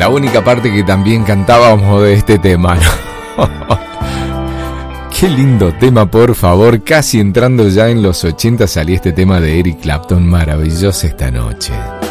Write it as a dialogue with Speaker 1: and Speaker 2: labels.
Speaker 1: La única parte que también cantábamos de este tema, ¿no? Qué lindo tema, por favor. Casi entrando ya en los 80 salía este tema de Eric Clapton, maravilloso esta noche.